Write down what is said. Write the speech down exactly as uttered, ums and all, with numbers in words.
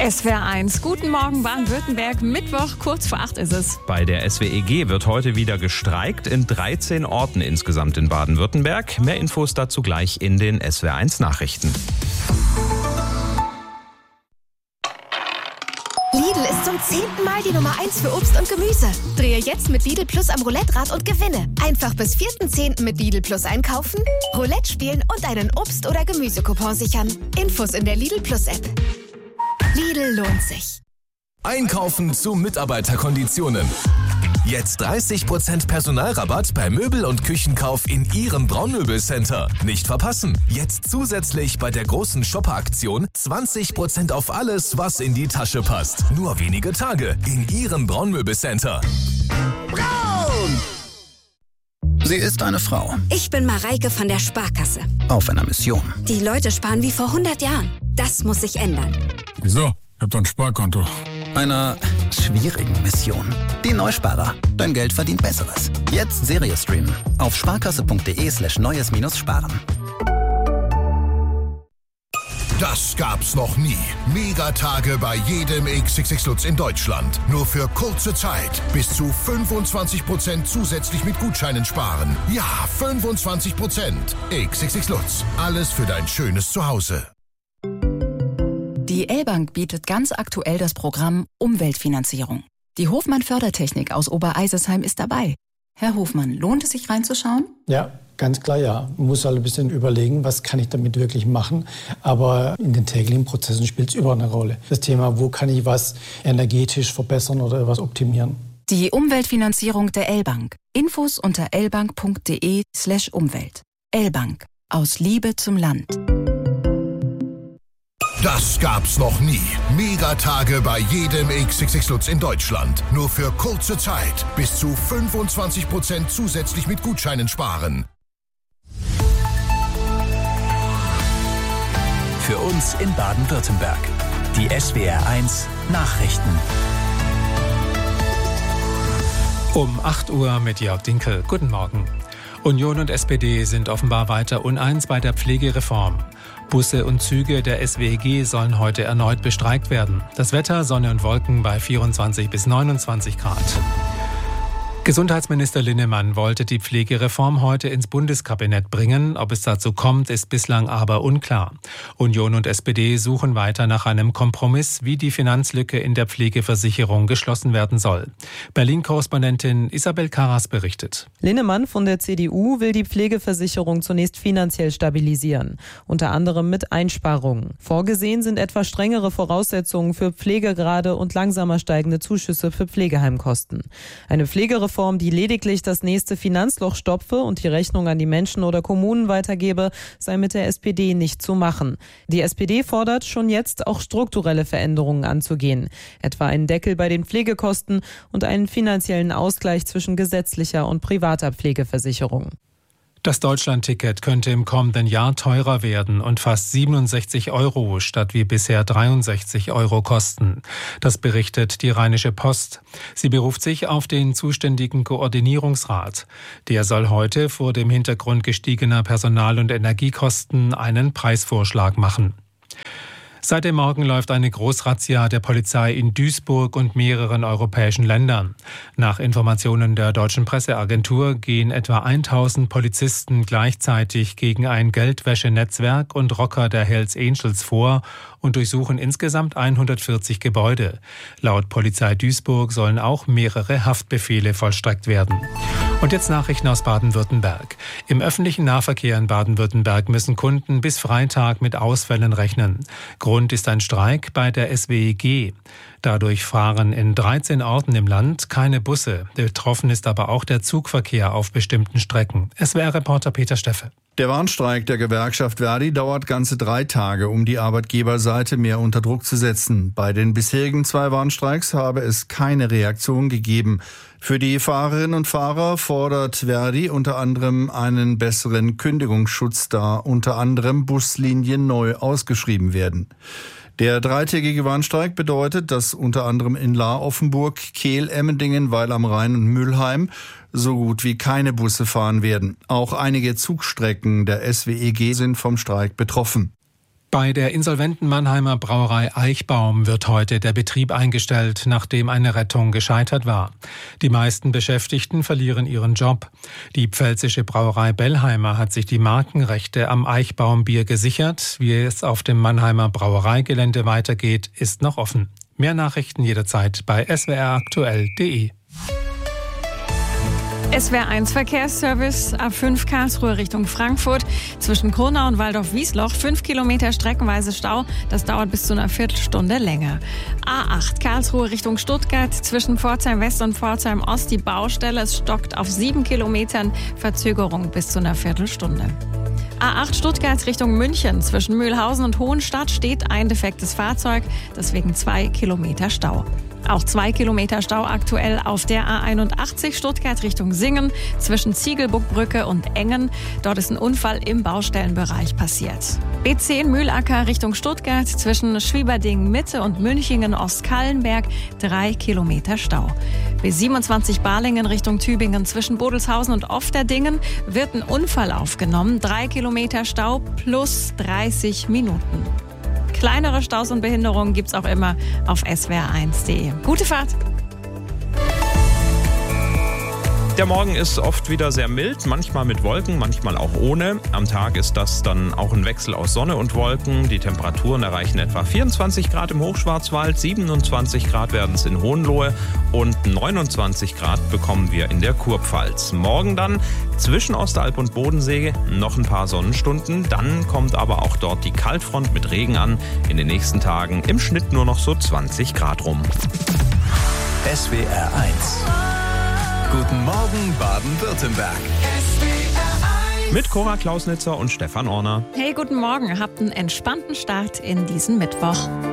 S W R eins, guten Morgen Baden-Württemberg, Mittwoch, kurz vor acht ist es. Bei der S W E G wird heute wieder gestreikt, in dreizehn Orten insgesamt in Baden-Württemberg. Mehr Infos dazu gleich in den S W R eins Nachrichten. Lidl ist zum zehnten Mal die Nummer eins für Obst und Gemüse. Drehe jetzt mit Lidl Plus am Roulette-Rad und gewinne. Einfach bis vierten zehnten mit Lidl Plus einkaufen, Roulette spielen und einen Obst- oder Gemüsecoupon sichern. Infos in der Lidl Plus App. Lidl lohnt sich. Einkaufen zu Mitarbeiterkonditionen. Jetzt dreißig Prozent Personalrabatt bei Möbel- und Küchenkauf in Ihrem Braunmöbelcenter. Nicht verpassen. Jetzt zusätzlich bei der großen Shopper-Aktion zwanzig Prozent auf alles, was in die Tasche passt. Nur wenige Tage in Ihrem Braunmöbelcenter. Braun! Sie ist eine Frau. Ich bin Mareike von der Sparkasse. Auf einer Mission. Die Leute sparen wie vor hundert Jahren. Das muss sich ändern. Wieso? Ich hab doch ein Sparkonto. Einer schwierigen Mission. Die Neusparer. Dein Geld verdient Besseres. Jetzt Serie streamen. Auf sparkasse.de slash neues minus sparen. Das gab's noch nie. Megatage bei jedem X X X Lutz in Deutschland. Nur für kurze Zeit. Bis zu fünfundzwanzig Prozent zusätzlich mit Gutscheinen sparen. Ja, fünfundzwanzig Prozent. X X X Lutz. Alles für dein schönes Zuhause. Die L-Bank bietet ganz aktuell das Programm Umweltfinanzierung. Die Hofmann Fördertechnik aus Obereisesheim ist dabei. Herr Hofmann, lohnt es sich reinzuschauen? Ja, ganz klar ja. Man muss halt ein bisschen überlegen, was kann ich damit wirklich machen. Aber in den täglichen Prozessen spielt es überall eine Rolle. Das Thema, wo kann ich was energetisch verbessern oder was optimieren. Die Umweltfinanzierung der L-Bank. Infos unter lbank.de slash Umwelt. L-Bank. Aus Liebe zum Land. Das gab's noch nie. Megatage bei jedem X X X Lutz in Deutschland. Nur für kurze Zeit. Bis zu fünfundzwanzig Prozent zusätzlich mit Gutscheinen sparen. Für uns in Baden-Württemberg. Die S W R eins Nachrichten. Um acht Uhr mit Jörg Dinkel. Guten Morgen. Union und S P D sind offenbar weiter uneins bei der Pflegereform. Busse und Züge der S W E G sollen heute erneut bestreikt werden. Das Wetter, Sonne und Wolken bei vierundzwanzig bis neunundzwanzig Grad. Gesundheitsminister Linnemann wollte die Pflegereform heute ins Bundeskabinett bringen. Ob es dazu kommt, ist bislang aber unklar. Union und S P D suchen weiter nach einem Kompromiss, wie die Finanzlücke in der Pflegeversicherung geschlossen werden soll. Berlin-Korrespondentin Isabel Karas berichtet. Linnemann von der C D U will die Pflegeversicherung zunächst finanziell stabilisieren, unter anderem mit Einsparungen. Vorgesehen sind etwa strengere Voraussetzungen für Pflegegrade und langsamer steigende Zuschüsse für Pflegeheimkosten. Eine Pflegereform, die lediglich das nächste Finanzloch stopfe und die Rechnung an die Menschen oder Kommunen weitergebe, sei mit der S P D nicht zu machen. Die S P D fordert schon jetzt auch strukturelle Veränderungen anzugehen, etwa einen Deckel bei den Pflegekosten und einen finanziellen Ausgleich zwischen gesetzlicher und privater Pflegeversicherung. Das Deutschlandticket könnte im kommenden Jahr teurer werden und fast siebenundsechzig Euro statt wie bisher dreiundsechzig Euro kosten. Das berichtet die Rheinische Post. Sie beruft sich auf den zuständigen Koordinierungsrat. Der soll heute vor dem Hintergrund gestiegener Personal- und Energiekosten einen Preisvorschlag machen. Seit dem Morgen läuft eine Großrazzia der Polizei in Duisburg und mehreren europäischen Ländern. Nach Informationen der deutschen Presseagentur gehen etwa tausend Polizisten gleichzeitig gegen ein Geldwäschenetzwerk und Rocker der Hells Angels vor und durchsuchen insgesamt hundertvierzig Gebäude. Laut Polizei Duisburg sollen auch mehrere Haftbefehle vollstreckt werden. Und jetzt Nachrichten aus Baden-Württemberg. Im öffentlichen Nahverkehr in Baden-Württemberg müssen Kunden bis Freitag mit Ausfällen rechnen. Grund ist ein Streik bei der S W E G. Dadurch fahren in dreizehn Orten im Land keine Busse. Betroffen ist aber auch der Zugverkehr auf bestimmten Strecken. S W R-Reporter Peter Steffe. Der Warnstreik der Gewerkschaft Verdi dauert ganze drei Tage, um die Arbeitgeberseite mehr unter Druck zu setzen. Bei den bisherigen zwei Warnstreiks habe es keine Reaktion gegeben. Für die Fahrerinnen und Fahrer fordert Verdi unter anderem einen besseren Kündigungsschutz, da unter anderem Buslinien neu ausgeschrieben werden. Der dreitägige Warnstreik bedeutet, dass unter anderem in Lahr, Offenburg, Kehl, Emmendingen, Weil am Rhein und Mülheim so gut wie keine Busse fahren werden. Auch einige Zugstrecken der S W E G sind vom Streik betroffen. Bei der insolventen Mannheimer Brauerei Eichbaum wird heute der Betrieb eingestellt, nachdem eine Rettung gescheitert war. Die meisten Beschäftigten verlieren ihren Job. Die pfälzische Brauerei Bellheimer hat sich die Markenrechte am Eichbaum-Bier gesichert. Wie es auf dem Mannheimer Brauereigelände weitergeht, ist noch offen. Mehr Nachrichten jederzeit bei s w r aktuell punkt d e. S W R eins Verkehrsservice, A fünf Karlsruhe Richtung Frankfurt. Zwischen Kronau und Waldorf-Wiesloch fünf Kilometer streckenweise Stau. Das dauert bis zu einer Viertelstunde länger. A acht Karlsruhe Richtung Stuttgart. Zwischen Pforzheim West und Pforzheim Ost die Baustelle. Es stockt auf sieben Kilometern. Verzögerung bis zu einer Viertelstunde. A acht Stuttgart Richtung München. Zwischen Mühlhausen und Hohenstadt steht ein defektes Fahrzeug. Deswegen zwei Kilometer Stau. Auch zwei Kilometer Stau aktuell auf der A einundachtzig Stuttgart Richtung Singen zwischen Ziegelbuckbrücke und Engen. Dort ist ein Unfall im Baustellenbereich passiert. B zehn Mühlacker Richtung Stuttgart zwischen Schwieberding Mitte und Münchingen Ostkallenberg drei Kilometer Stau. B siebenundzwanzig Balingen Richtung Tübingen zwischen Bodelshausen und Ofterdingen wird ein Unfall aufgenommen. Drei Kilometer Stau plus dreißig Minuten. Kleinere Staus und Behinderungen gibt's auch immer auf s w r eins punkt d e. Gute Fahrt! Der Morgen ist oft wieder sehr mild, manchmal mit Wolken, manchmal auch ohne. Am Tag ist das dann auch ein Wechsel aus Sonne und Wolken. Die Temperaturen erreichen etwa vierundzwanzig Grad im Hochschwarzwald, siebenundzwanzig Grad werden es in Hohenlohe und neunundzwanzig Grad bekommen wir in der Kurpfalz. Morgen dann zwischen Ostalb und Bodensee noch ein paar Sonnenstunden. Dann kommt aber auch dort die Kaltfront mit Regen an. In den nächsten Tagen im Schnitt nur noch so zwanzig Grad rum. S W R eins. Guten Morgen Baden-Württemberg. Mit Cora Klausnitzer und Stefan Orner. Hey, guten Morgen. Habt einen entspannten Start in diesen Mittwoch.